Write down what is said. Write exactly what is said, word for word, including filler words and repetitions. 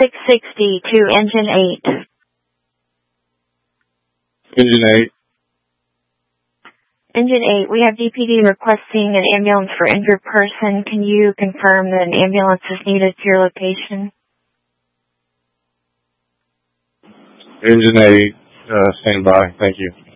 six sixty to Engine eight. Engine eight. Engine eight, we have D P D requesting an ambulance for injured person. Can you confirm that an ambulance is needed to your location? Engine eight, uh, stand by. Thank you.